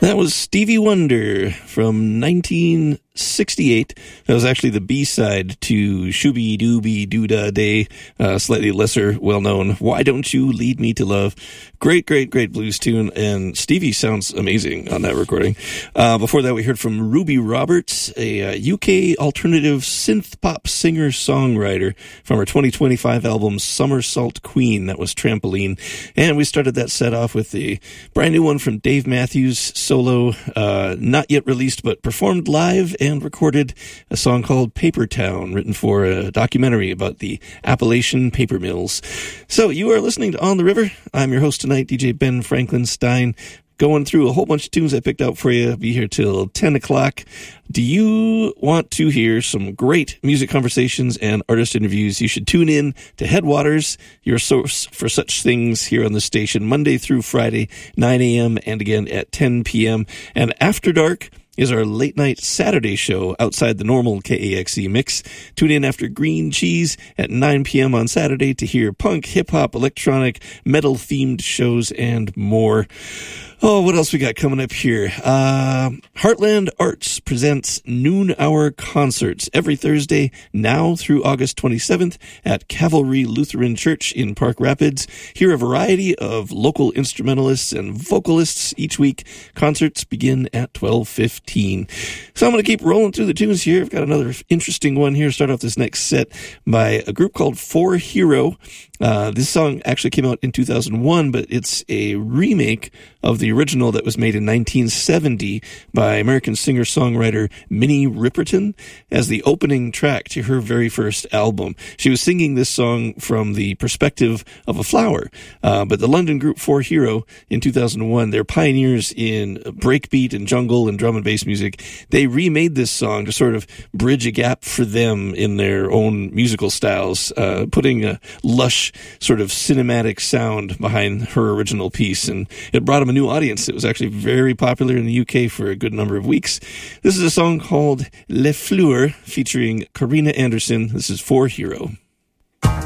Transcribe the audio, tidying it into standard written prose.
That was Stevie Wonder from 1968. That was actually the B-side to Shooby Dooby Doodah Day, slightly lesser well-known Why Don't You Lead Me to Love. Great blues tune, and Stevie sounds amazing on that recording. Before that, we heard from Ruby Roberts, a UK alternative synth-pop singer-songwriter from her 2025 album Somersault Queen. That was Trampoline. And we started that set off with the brand new one from Dave Matthews, solo, not yet released, but performed live and recorded, a song called Paper Town, written for a documentary about the Appalachian paper mills. So you are listening to On the River. I'm your host tonight, DJ Ben Franklin Stein, going through a whole bunch of tunes I picked out for you. I'll be here till 10 o'clock. Do you want to hear some great music conversations and artist interviews? You should tune in to Headwaters, your source for such things here on the station, Monday through Friday, 9 a.m. and again at 10 p.m. And After Dark is our late-night Saturday show outside the normal KAXE mix. Tune in after Green Cheese at 9 p.m. on Saturday to hear punk, hip-hop, electronic, metal-themed shows, and more. Oh, what else we got coming up here? Heartland Arts presents Noon Hour Concerts every Thursday now through August 27th at Cavalry Lutheran Church in Park Rapids. Hear a variety of local instrumentalists and vocalists each week. Concerts begin at 12:15. So I'm going to keep rolling through the tunes here. I've got another interesting one here. Start off this next set by a group called For Hero. This song actually came out in 2001, but it's a remake of the original that was made in 1970 by American singer-songwriter Minnie Riperton as the opening track to her very first album. She was singing this song from the perspective of a flower, but the London group For Hero in 2001, they're pioneers in breakbeat and jungle and drum and bass music. They remade this song to sort of bridge a gap for them in their own musical styles, putting a lush sort of cinematic sound behind her original piece, and it brought them a new audience. It was actually very popular in the UK for a good number of weeks. This is a song called Le Fleur featuring Karina Anderson. This is For Hero.